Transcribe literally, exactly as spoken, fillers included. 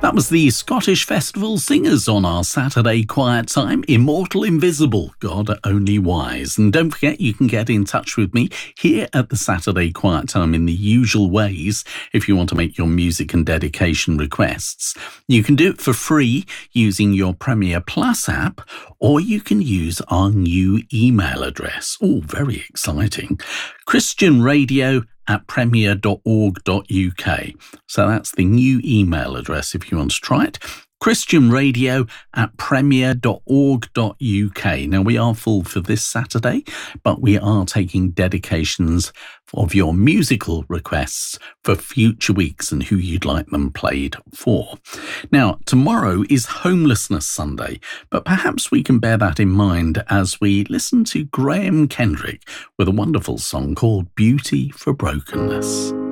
That was the Scottish Festival Singers on our Saturday Quiet Time. Immortal Invisible, God Only Wise. And don't forget, you can get in touch with me here at the Saturday Quiet Time in the usual ways if you want to make your music and dedication requests. You can do it for free using your Premier Plus app, or you can use our new email address. Oh, very exciting. Christian Radio at premier dot org dot U K. So that's the new email address if you want to try it. Christian Radio at premier dot org dot U K. Now, we are full for this Saturday, but we are taking dedications of your musical requests for future weeks and who you'd like them played for. Now, tomorrow is Homelessness Sunday, but perhaps we can bear that in mind as we listen to Graham Kendrick with a wonderful song called Beauty for Brokenness.